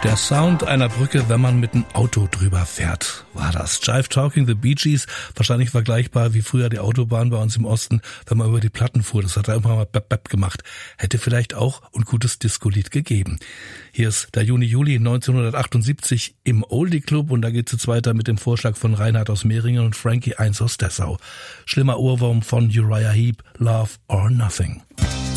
Der Sound einer Brücke, wenn man mit einem Auto drüber fährt, war das. Jive Talking, The Bee Gees, wahrscheinlich vergleichbar wie früher die Autobahn bei uns im Osten, wenn man über die Platten fuhr. Das hat er immer mal bap bap gemacht. Hätte vielleicht auch ein gutes Disco-Lied gegeben. Hier ist der Juni-Juli 1978 im Oldie Club und da geht's jetzt weiter mit dem Vorschlag von Reinhard aus Mehringen und Frankie 1 aus Dessau. Schlimmer Ohrwurm von Uriah Heep, Love or Nothing.